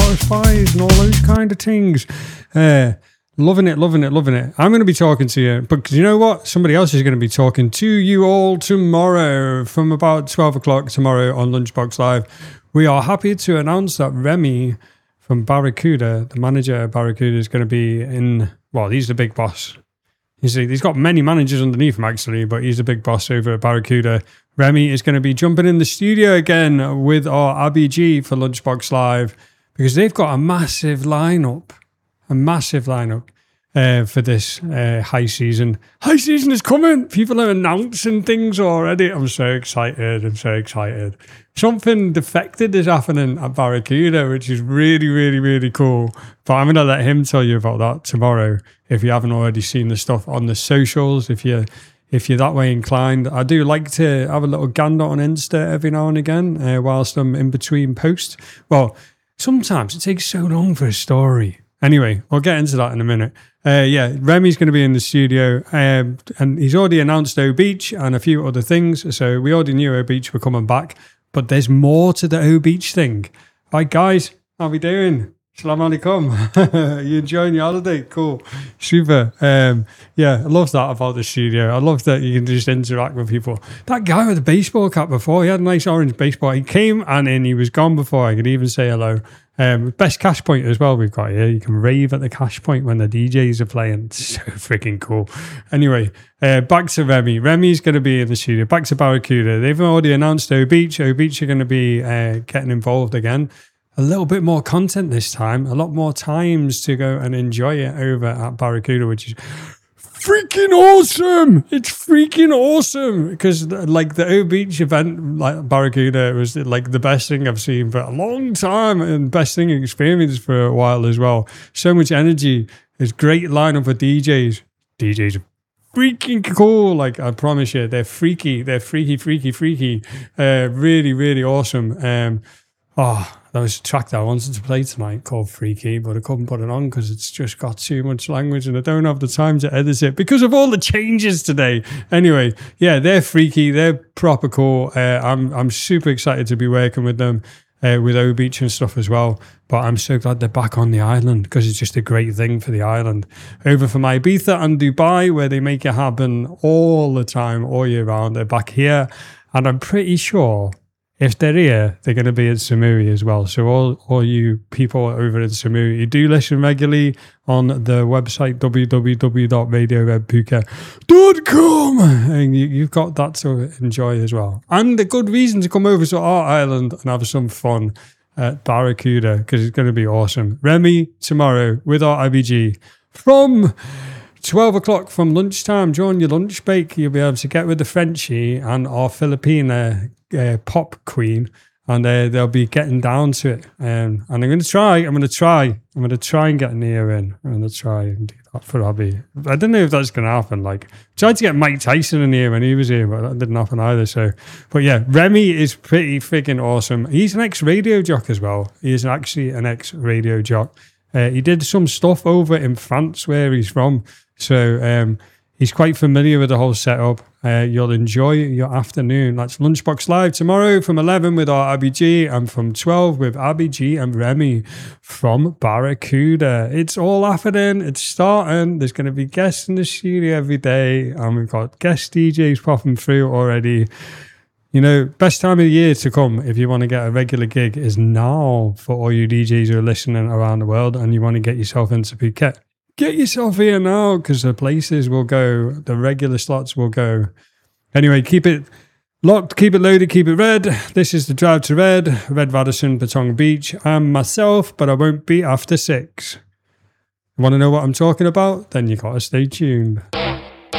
satisfies and all those kind of things. Loving it. I'm going to be talking to you, but you know what? Somebody else is going to be talking to you all tomorrow from about 12 o'clock tomorrow on Lunchbox Live. We are happy to announce that Remy from Barracuda, the manager of Barracuda, is going to be in, well, he's the big boss. You see, he's got many managers underneath him, actually, but he's the big boss over at Barracuda. Remy is going to be jumping in the studio again with our Abby G for Lunchbox Live because they've got a massive lineup for this high season. High season is coming. People are announcing things already. I'm so excited. Something defected is happening at Barracuda, which is really, really, really cool. But I'm going to let him tell you about that tomorrow if you haven't already seen the stuff on the socials. If you're that way inclined, I do like to have a little gander on Insta every now and again whilst I'm in between posts. Well, sometimes it takes so long for a story. Anyway, we'll get into that in a minute. Remy's going to be in the studio and he's already announced O Beach and a few other things. So we already knew O Beach were coming back, but there's more to the O Beach thing. Right, guys, how we doing? Salam alaikum. You enjoying your holiday? Cool. Super. I love that about the studio. I love that you can just interact with people. That guy with the baseball cap before, he had a nice orange baseball. He came and in, he was gone before I could even say hello. Best cash point as well we've got here. You can rave at the cash point when the DJs are playing. It's so freaking cool. Anyway, back to Remy. Remy's going to be in the studio. Back to Barracuda. They've already announced O Beach. O Beach are going to be getting involved again. A little bit more content this time. A lot more times to go and enjoy it over at Barracuda, which is freaking awesome. It's freaking awesome because like the O Beach event, like Barracuda, was like the best thing I've seen for a long time and best thing experience for a while as well. So much energy. There's great lineup of DJs. DJs are freaking cool. Like I promise you, they're freaky. They're freaky. Really, really awesome. That was a track that I wanted to play tonight called Freaky, but I couldn't put it on because it's just got too much language and I don't have the time to edit it because of all the changes today. Anyway, yeah, they're freaky. They're proper cool. I'm super excited to be working with them, with O Beach and stuff as well. But I'm so glad they're back on the island because it's just a great thing for the island. Over from Ibiza and Dubai, where they make it happen all the time, all year round. They're back here. And I'm pretty sure if they're here, they're going to be in Samui as well. So all you people over in Samui, you do listen regularly on the website www.radioredpuka.com, and you've got that to enjoy as well. And a good reason to come over to our island and have some fun at Barracuda because it's going to be awesome. Remy tomorrow with our IBG from 12 o'clock from lunchtime. During your lunch break, you'll be able to get with the Frenchie and our Filipina pop queen, and they'll be getting down to it. And I'm going to try and get Nia in. I'm going to try and do that for Abby. I don't know if that's going to happen. Like, tried to get Mike Tyson in here when he was here, but that didn't happen either. So, but yeah, Remy is pretty freaking awesome. He's an ex-radio jock as well. He is actually an ex-radio jock. He did some stuff over in France where he's from. So he's quite familiar with the whole setup. You'll enjoy your afternoon. That's Lunchbox Live tomorrow from 11 with our Abby G and from 12 with Abby G and Remy from Barracuda. It's all happening. It's starting. There's going to be guests in the studio every day, and we've got guest DJs popping through already. You know, best time of the year to come if you want to get a regular gig is now for all you DJs who are listening around the world and you want to get yourself into Phuket. Get yourself here now because the places will go, the regular slots will go. Anyway, keep it locked, keep it loaded, keep it red. This is the Drive to Red Radisson, Patong Beach. I'm myself, but I won't be after 6. Want to know what I'm talking about? Then you got to stay tuned.